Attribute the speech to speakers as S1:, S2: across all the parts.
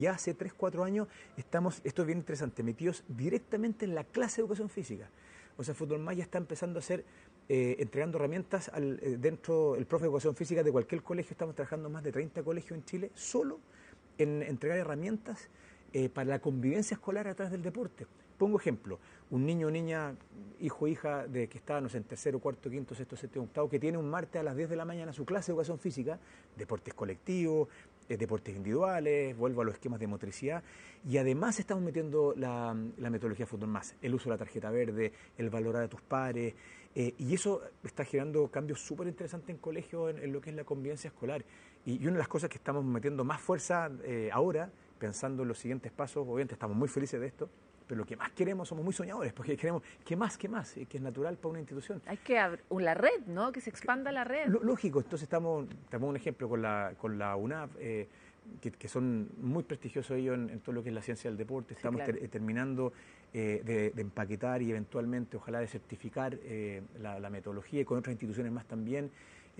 S1: Ya hace 3, 4 años estamos, esto es bien interesante, metidos directamente en la clase de educación física. O sea, Fútbol Más ya está empezando a hacer, entregando herramientas dentro del profe de educación física de cualquier colegio. Estamos trabajando en más de 30 colegios en Chile, solo en entregar herramientas para la convivencia escolar a través del deporte. Pongo ejemplo, un niño o niña, hijo o hija de que está, no sé, en tercero, cuarto, quinto, sexto, séptimo, octavo, que tiene un martes a las 10 de la mañana su clase de educación física, deportes colectivos, deportes individuales, vuelvo a los esquemas de motricidad, y además estamos metiendo la metodología Fútbol Más, el uso de la tarjeta verde, el valorar a tus pares, y eso está generando cambios súper interesantes en colegios en lo que es la convivencia escolar. Y una de las cosas que estamos metiendo más fuerza ahora, pensando en los siguientes pasos, obviamente estamos muy felices de esto, pero lo que más queremos, somos muy soñadores, porque queremos que más, que es natural para una institución.
S2: Hay que abrir la red, ¿no? Que se expanda la red.
S1: Lógico, entonces estamos un ejemplo con la UNAV, que son muy prestigiosos ellos en todo lo que es la ciencia del deporte. Estamos
S2: Sí, claro.
S1: terminando de empaquetar y eventualmente, ojalá, de certificar la metodología, y con otras instituciones más también.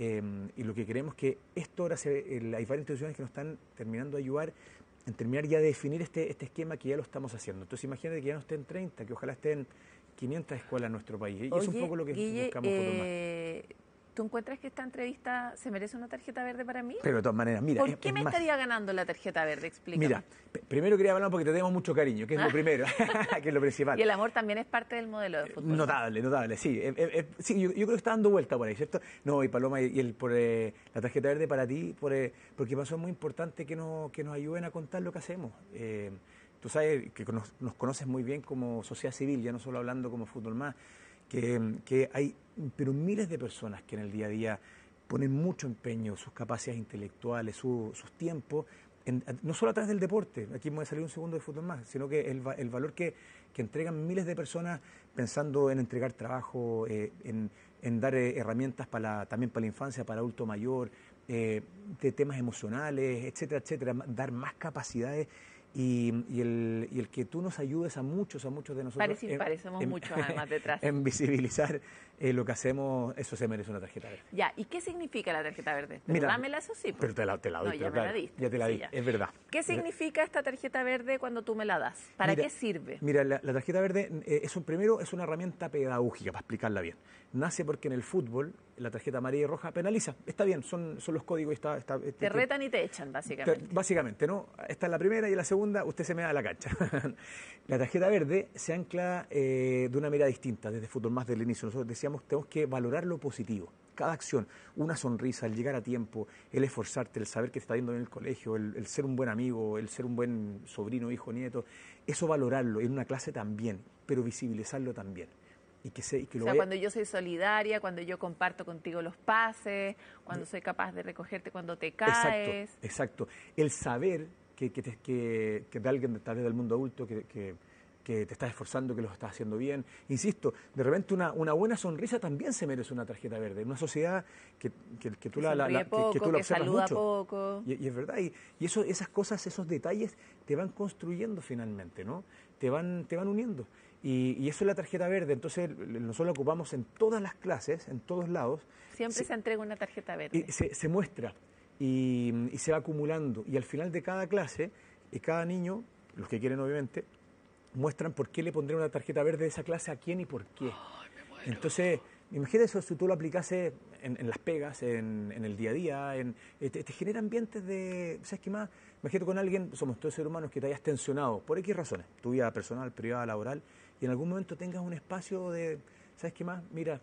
S1: Y lo que queremos es que esto ahora hay varias instituciones que nos están terminando de ayudar en terminar ya de definir este esquema, que ya lo estamos haciendo. Entonces imagínate que ya no estén 30, que ojalá estén 500 escuelas en nuestro país. Y
S2: Oye,
S1: es un poco lo que
S2: Guille,
S1: buscamos Fútbol Más.
S2: ¿tú encuentras que esta entrevista se merece una tarjeta verde para mí?
S1: Pero de todas maneras, mira,
S2: ¿Por qué me estaría ganando la tarjeta verde? Explícame.
S1: Mira, primero quería hablar porque te tenemos mucho cariño, que es lo primero, que es lo principal.
S2: Y el amor también es parte del modelo de fútbol.
S1: Notable, sí. Sí, yo creo que está dando vuelta por ahí, ¿cierto? No, y Paloma, por la tarjeta verde para ti, porque pasó muy importante que nos ayuden a contar lo que hacemos. Tú sabes que nos conoces muy bien como sociedad civil, ya no solo hablando como Fútbol Más, que hay pero miles de personas que en el día a día ponen mucho empeño, sus capacidades intelectuales, sus tiempos, no solo a través del deporte, aquí me voy a salir un segundo de Fútbol Más, sino que el valor que entregan miles de personas pensando en entregar trabajo, en dar herramientas también para la infancia, para adulto mayor, de temas emocionales, etcétera, etcétera, dar más capacidades. Y el que tú nos ayudes a muchos de nosotros
S2: Parecemos muchos además detrás.
S1: en visibilizar lo que hacemos, eso se merece una tarjeta verde.
S2: Ya, ¿y qué significa la tarjeta verde?
S1: Mira,
S2: dámela, eso sí.
S1: Pero te la doy.
S2: No, ya
S1: claro,
S2: me la diste.
S1: Ya te la di,
S2: ya.
S1: es verdad.
S2: ¿Qué significa esta tarjeta verde cuando tú me la das? ¿Para qué sirve?
S1: Mira, la tarjeta verde primero es una herramienta pedagógica, para explicarla bien. Nace porque en el fútbol la tarjeta amarilla y roja penaliza. Está bien, son los códigos.
S2: Te retan y te echan, básicamente.
S1: Básicamente, ¿no? Esta es la primera y la segunda, usted se me da la cancha. La tarjeta verde se ancla de una manera distinta desde Fútbol Más del inicio. Nosotros decíamos, tenemos que valorar lo positivo. Cada acción, una sonrisa, el llegar a tiempo, el esforzarte, el saber que te está yendo en el colegio, el ser un buen amigo, el ser un buen sobrino, hijo, nieto, eso valorarlo en una clase también, pero visibilizarlo también.
S2: Cuando yo soy solidaria, cuando yo comparto contigo los pases, cuando soy capaz de recogerte cuando te caes.
S1: Exacto. El saber que de alguien tal vez del mundo adulto que te estás esforzando, que lo estás haciendo bien. Insisto, de repente una buena sonrisa también se merece una tarjeta verde. En una sociedad que tú la observas
S2: saluda
S1: mucho.
S2: Poco.
S1: Y es verdad. Y esas cosas, esos detalles te van construyendo finalmente, ¿no? Te van uniendo. Y eso es la tarjeta verde. Entonces nosotros la ocupamos en todas las clases, en todos lados.
S2: Siempre se entrega una tarjeta verde.
S1: Y se muestra y se va acumulando. Y al final de cada clase, cada niño, los que quieren obviamente, muestran por qué le pondré una tarjeta verde de esa clase a quién y por qué. Entonces, imagínate eso, si tú lo aplicase en las pegas, en el día a día, te genera ambientes de, ¿sabes qué más? Imagínate con alguien, somos todos seres humanos, que te hayas tensionado, por X razones, tu vida personal, privada, laboral, y en algún momento tengas un espacio de, ¿sabes qué más? Mira,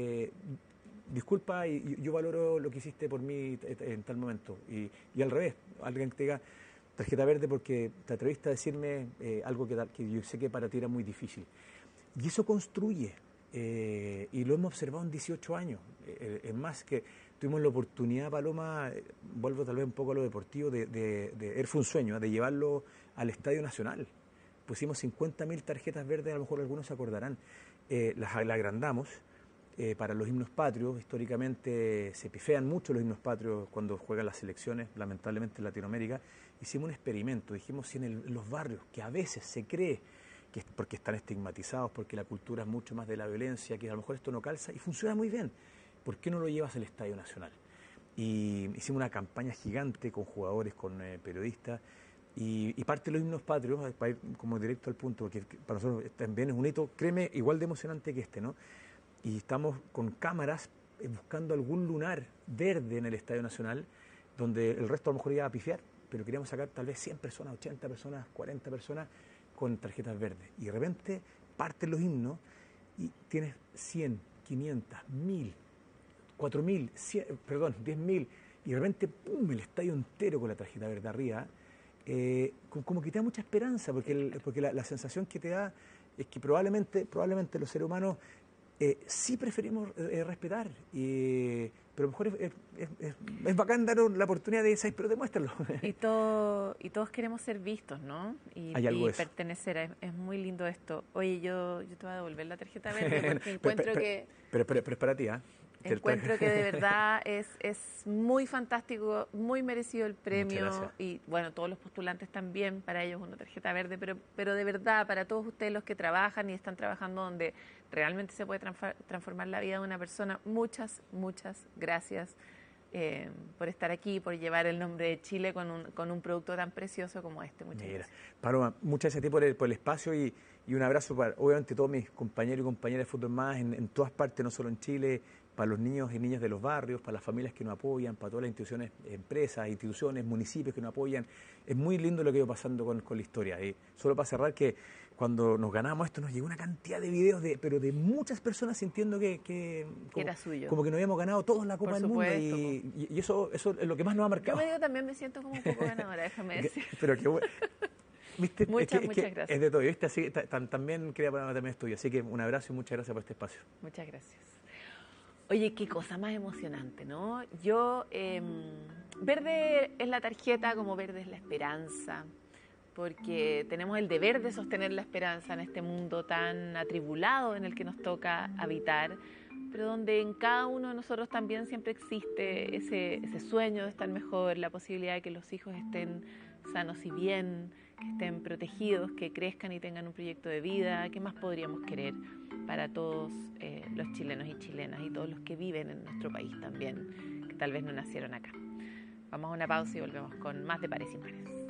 S1: disculpa, y yo valoro lo que hiciste por mí en tal momento. Y al revés, alguien que te diga, tarjeta verde porque te atreviste a decirme algo que yo sé que para ti era muy difícil. Y eso construye, y lo hemos observado en 18 años. Es más, que tuvimos la oportunidad, Paloma, vuelvo tal vez un poco a lo deportivo, fue un sueño, de llevarlo al Estadio Nacional. Pusimos 50.000 tarjetas verdes, a lo mejor algunos se acordarán, las agrandamos. Para los himnos patrios, históricamente se pifean mucho los himnos patrios cuando juegan las selecciones, lamentablemente en Latinoamérica. Hicimos un experimento, dijimos si en los barrios, que a veces se cree que es porque están estigmatizados, porque la cultura es mucho más de la violencia, que a lo mejor esto no calza, y funciona muy bien, ¿por qué no lo llevas al Estadio Nacional? Y hicimos una campaña gigante con jugadores, con periodistas, Y parte de los himnos patrios, para ir como directo al punto, porque para nosotros también es un hito, créeme, igual de emocionante que este, ¿no? Y estamos con cámaras buscando algún lunar verde en el Estadio Nacional, donde el resto a lo mejor iba a pifiar, pero queríamos sacar tal vez 100 personas, 80 personas, 40 personas con tarjetas verdes. Y de repente parten los himnos y tienes 100, 500, 1000, 4000, 10.000, y de repente, ¡pum!, el estadio entero con la tarjeta verde arriba. Como que te da mucha esperanza, porque la sensación que te da es que probablemente los seres humanos sí preferimos respetar, pero a lo mejor es bacán dar la oportunidad de decir, pero demuéstralo.
S2: Y todos queremos ser vistos, ¿no? Y pertenecer. Es muy lindo esto. Oye, yo te voy a devolver la tarjeta verde porque encuentro que...
S1: Pero es para ti, ¿ah?
S2: Encuentro que de verdad es muy fantástico, muy merecido el premio y bueno, todos los postulantes también, para ellos una tarjeta verde, pero de verdad para todos ustedes los que trabajan y están trabajando donde realmente se puede transformar la vida de una persona, muchas gracias por estar aquí, por llevar el nombre de Chile con un producto tan precioso como este. Muchas gracias.
S1: Paloma, muchas gracias a ti por el espacio y un abrazo para obviamente todos mis compañeros y compañeras de Fútbol Más en todas partes, no solo en Chile, para los niños y niñas de los barrios, para las familias que nos apoyan, para todas las instituciones, empresas, instituciones, municipios que nos apoyan. Es muy lindo lo que ha ido pasando con la historia. Y solo para cerrar, que cuando nos ganamos esto nos llegó una cantidad de videos, pero de muchas personas sintiendo que
S2: era suyo.
S1: Como que nos habíamos ganado todos la Copa del Mundo. Y eso es lo que más nos ha marcado.
S2: Yo también me siento como un poco ganadora, déjame decir.
S1: Pero qué bueno. ¿Viste?
S2: Muchas gracias.
S1: Es de todo. ¿Viste? Así, también quería ponerme también estudio. Así que un abrazo y muchas gracias por este espacio.
S2: Muchas gracias. Oye, qué cosa más emocionante, ¿no? Verde es la tarjeta, como verde es la esperanza, porque tenemos el deber de sostener la esperanza en este mundo tan atribulado en el que nos toca habitar, pero donde en cada uno de nosotros también siempre existe ese sueño de estar mejor, la posibilidad de que los hijos estén sanos y bien, que estén protegidos, que crezcan y tengan un proyecto de vida. ¿Qué más podríamos querer para todos los chilenos y chilenas y todos los que viven en nuestro país también, que tal vez no nacieron acá? Vamos a una pausa y volvemos con más de Pares y Mares.